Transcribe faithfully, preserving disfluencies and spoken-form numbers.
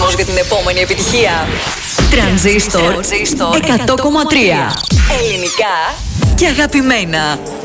χρόνος για την επόμενη επιτυχία. Τρανζίστορ εκατό κόμμα τρία. Ελληνικά και αγαπημένα.